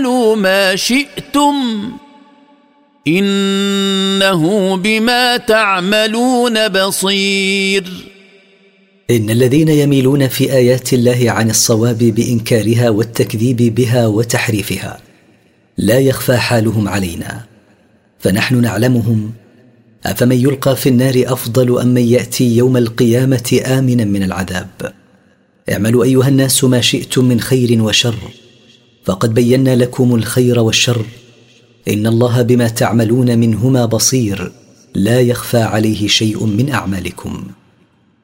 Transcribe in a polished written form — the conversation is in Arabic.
ما شئتم إنه بما تعملون بصير. إن الذين يميلون في آيات الله عن الصواب بإنكارها والتكذيب بها وتحريفها لا يخفى حالهم علينا، فنحن نعلمهم. أفمن يلقى في النار أفضل أم من يأتي يوم القيامة آمنا من العذاب؟ اعملوا أيها الناس ما شئتم من خير وشر، فقد بينا لكم الخير والشر، إن الله بما تعملون منهما بصير، لا يخفى عليه شيء من أعمالكم.